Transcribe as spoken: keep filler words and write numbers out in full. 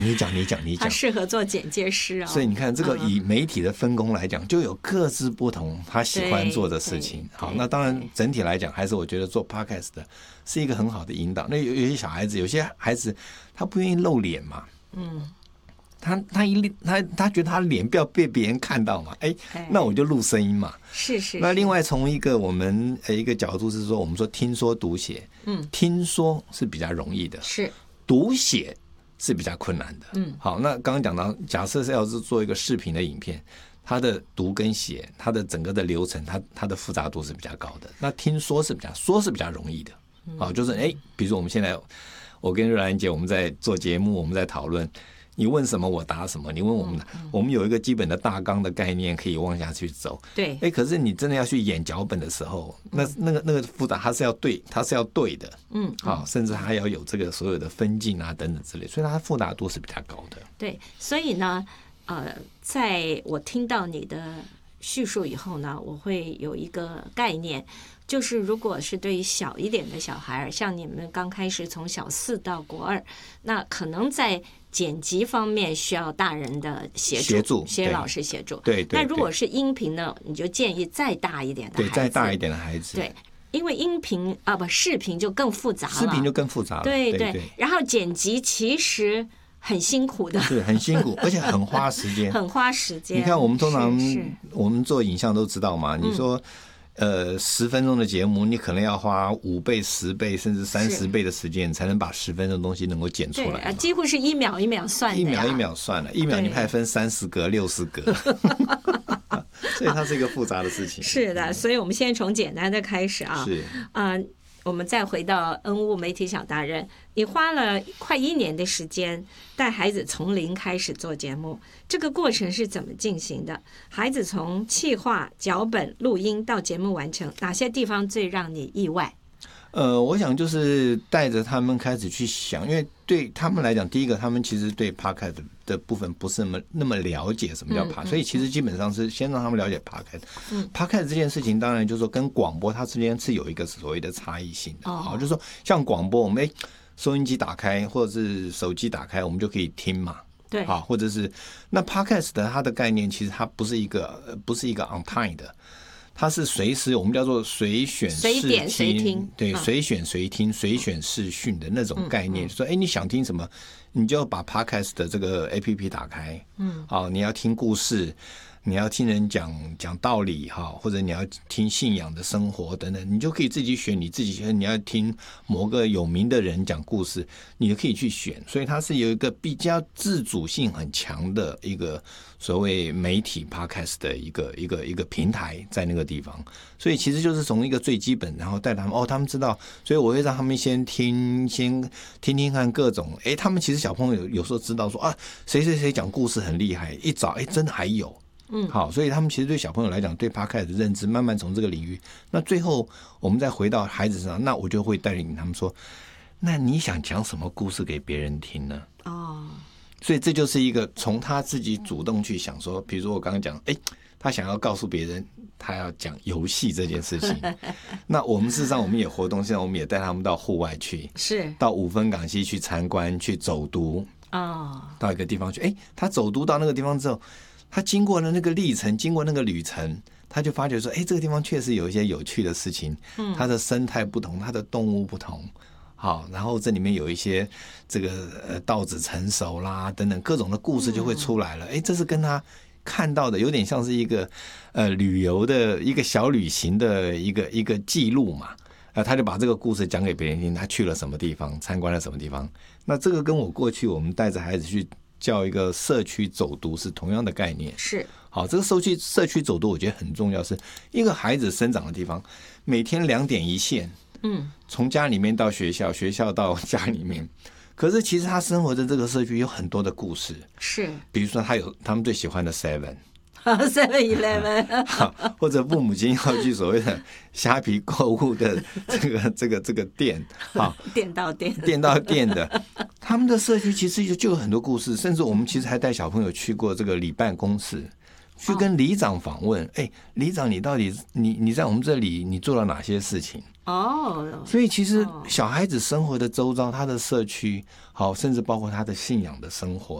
你讲你讲你讲， 他适合做简介师哦。 所以你看，这个以媒体的分工来讲，就有各自不同他喜欢做的事情。好，那当然整体来讲，还是我觉得做 podcast 的是一个很好的引导。那有有些小孩子，有些孩子他不愿意露脸嘛，嗯，他他一他他觉得他脸不要被别人看到嘛，哎，那我就录声音嘛。 是是。 那另外从一个我们一个角度是说，我们说听说读写，嗯，听说是比较容易的， 是读写是比较困难的。 嗯， 好，那刚刚讲到，假设是要是做一个视频的影片，它的读跟写，它的整个的流程，它它的复杂度是比较高的。那听说是比较说是比较容易的。好，就是哎，比如说我们现在，我跟瑞兰姐我们在做节目，我们在讨论。你问什么我答什么，你问我们，嗯、我们有一个基本的大纲的概念可以往下去走。 对， 哎，可是你真的要去演脚本的时候，那那个那个复杂，它是要对，它是要对的，嗯，好，甚至还要有这个所有的分镜啊等等之类，所以它复杂度是比较高的。 对，所以呢，呃，在我听到你的叙述以后呢，我会有一个概念。就是如果是对于小一点的小孩，像你们刚开始从小四到国二，那可能在剪辑方面需要大人的协助， 协助， 谢老师协助。 对对。 那如果是音频呢，你就建议再大一点的孩子， 对，再大一点的孩子， 对，因为音频啊不视频就更复杂了， 视频就更复杂了， 对对, 对。然后剪辑其实很辛苦的， 是很辛苦，而且很花时间， 很花时间。 你看，我们通常我们做影像都知道嘛，你说。嗯呃，十分钟的节目，你可能要花五倍、十倍，甚至三十倍的时间，才能把十分钟的东西能够剪出来。 对，几乎是一秒一秒算的， 一秒一秒算了，一秒你还分三十格、六十格，所以它是一个复杂的事情。 是的，所以我们先从简单的开始啊。 是啊、呃，我们再回到恩物媒体小达人，你花了快一年的时间带孩子从零开始做节目，这个过程是怎么进行的？孩子从企划、脚本、录音到节目完成，哪些地方最让你意外？ 呃，我想就是带着他们开始去想，因为对他们来讲，第一个他们其实对 podcast 的部分不是那么那么了解什么叫 podcast，、嗯嗯、所以其实基本上是先让他们了解 podcast。嗯 podcast 这件事情，当然就是说跟广播它之间是有一个所谓的差异性的。好、哦，就是说像广播，我们哎收音机打开或者是手机打开，我们就可以听嘛。 对， 好，或者是那 podcast 的它的概念，其实它不是一个不是一个 on time 的。它是随时我们叫做随选随点随听， 对，随选随听、随选视讯的那种概念。说，哎，你想听什么，你就把 Podcast 的这个 A P P 打开，嗯，好，你要听故事，你要听人讲讲道理哈，或者你要听信仰的生活等等，你就可以自己选，你自己选，你要听某个有名的人讲故事，你就可以去选。所以它是有一个比较自主性很强的一个所谓媒体 podcast 的一个一个一个平台在那个地方，所以其实就是从一个最基本，然后带他们哦，他们知道，所以我会让他们先听，先听听看各种，哎，他们其实小朋友有有时候知道说啊，谁谁谁讲故事很厉害，一找哎真的还有，嗯，好，所以他们其实对小朋友来讲，对 podcast 的认知慢慢从这个领域，那最后我们再回到孩子身上，那我就会带领他们说，那你想讲什么故事给别人听呢？哦。所以这就是一个从他自己主动去想说，比如说我刚刚讲，哎，他想要告诉别人，他要讲游戏这件事情。那我们事实上我们也活动，现在我们也带他们到户外去， 是到五分港溪去参观、去走读哦，到一个地方去。哎，他走读到那个地方之后，他经过了那个历程，经过那个旅程，他就发觉说，哎，这个地方确实有一些有趣的事情，嗯，它的生态不同，它的动物不同。好，然后这里面有一些这个呃稻子成熟啦等等各种的故事就会出来了。哎、嗯，这是跟他看到的有点像是一个呃旅游的一个小旅行的一个一个记录嘛。呃，他就把这个故事讲给别人听，他去了什么地方，参观了什么地方。那这个跟我过去我们带着孩子去叫一个社区走读是同样的概念。 是。 好，这个社区社区走读我觉得很重要，是一个孩子生长的地方，每天两点一线。嗯，从家里面到学校，学校到家里面，可是其实他生活的这个社区有很多的故事， 是， 比如说他有他们最喜欢的 Seven， Seven Eleven， 或者父母亲要去所谓的虾皮购物的这个这个这个店，好， 店到店， 店到店的，他们的社区其实就有很多故事，甚至我们其实还带小朋友去过这个礼办公室。 去跟里长访问，哎、欸，里长你到底你你在我们这里你做了哪些事情？ 哦， 所以其实小孩子生活的周遭，他的社区，好，甚至包括他的信仰的生活。